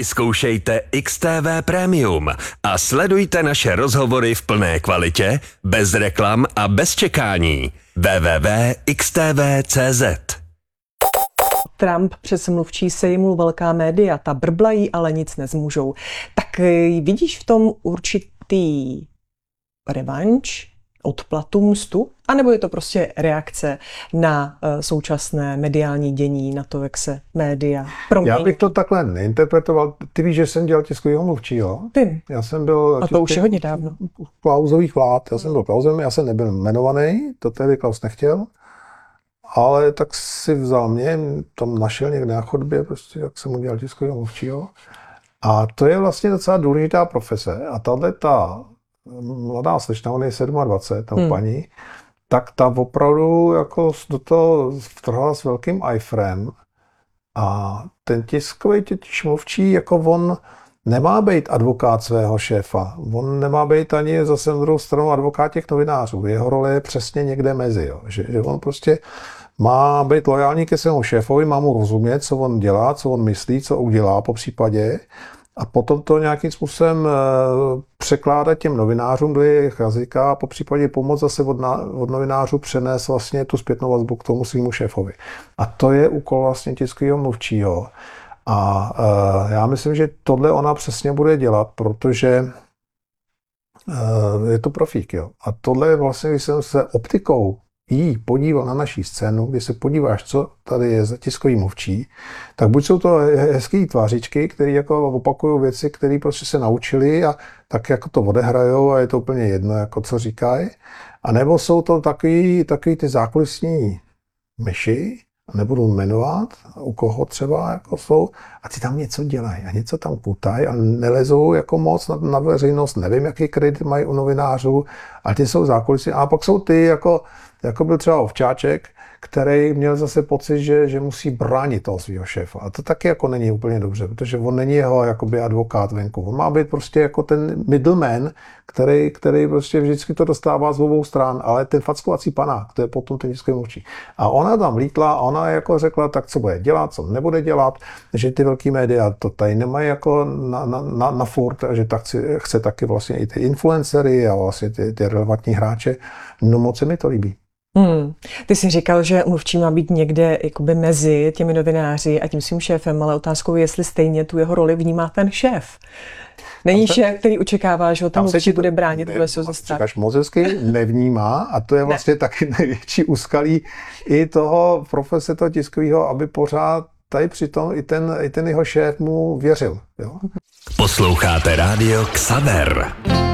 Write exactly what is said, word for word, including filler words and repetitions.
zkoušejte X T V Premium a sledujte naše rozhovory v plné kvalitě, bez reklam a bez čekání. w w w tečka x t v tečka c z Trump přes mluvčí sejmul velká média, ta brblají, ale nic nezmůžou. Tak vidíš v tom určitý revanš, odplatu, mstu? A nebo je to prostě reakce na uh, současné mediální dění, na to, jak se média promění? Já bych to takhle neinterpretoval. Ty víš, že jsem dělal tiskovýho mluvčího. Ty. Já jsem byl... A to už je hodně dávno. Klausových vlád. Já jsem byl Klausem, já jsem nebyl jmenovaný, to tedy Klaus nechtěl. Ale tak si vzal mě, tam našel někde na chodbě, prostě, jak jsem udělal tiskovýho mluvčího. A to je vlastně docela důležitá profese. A tahle ta mladá slečna, ona je dvacet sedm, tam hmm. paní, tak ta opravdu jako do toho vtrhla s velkým ajfrem. A ten tiskový totiž mluvčí, jako on nemá být advokát svého šéfa. On nemá být ani zase na druhou stranu advokát těch novinářů. Jeho role je přesně někde mezi. Jo. Že, že on prostě má být lojální ke svému šéfovi, má mu rozumět, co on dělá, co on myslí, co udělá po případě. A potom to nějakým způsobem překládat těm novinářům do jejich jazyka a po případě pomoct zase od, na, od novinářů přenést vlastně tu zpětnou vazbu k tomu svýmu šéfovi. A to je úkol vlastně tiskového mluvčího. A uh, já myslím, že tohle ona přesně bude dělat, protože uh, je to profík. Jo. A tohle je vlastně, když jsem se optikou jí podíval na naší scénu, když se podíváš, co tady je za tiskový mluvčí, tak buď jsou to hezký tvářičky, které jako opakují věci, které prostě se naučili a tak jako to odehrajou a je to úplně jedno, jako co říkají. A nebo jsou to takový, takový ty zákulisní myši, nebudu jmenovat, u koho třeba jako jsou, a ty tam něco dělají a něco tam kutají a nelezou jako moc na, na veřejnost, nevím, jaký kredit mají u novinářů, ale ty jsou zákulisní. A pak jsou ty, jako, jako byl třeba Ovčáček, který měl zase pocit, že, že musí bránit toho svého šéfa. A to taky jako není úplně dobře, protože on není jeho jakoby advokát venku. On má být prostě jako ten middleman, který, který prostě vždycky to dostává z obou stran, ale ten fackovací panák, to je potom ten tiskový mluvčí. A ona tam lítla a ona jako řekla, tak co bude dělat, co nebude dělat, že ty velký média to tady nemají jako na, na, na, na furt, že tak chce, chce taky vlastně i ty influencery a vlastně ty, ty relevantní hráče. No moc se mi to líbí. Hmm. Ty jsi říkal, že mluvčí má být někde jakoby mezi těmi novináři a tím svým šéfem, ale otázkou je, jestli stejně tu jeho roli vnímá ten šéf. Není se, šéf, který očekává, že ho ten mluvčí bude bránit v lesu ze strany. Říkáš, moc hezky nevnímá a to je vlastně ne. taky největší úskalí i toho profese toho tiskového, aby pořád tady přitom i ten, i ten jeho šéf mu věřil. Jo? Posloucháte rádio Xaver.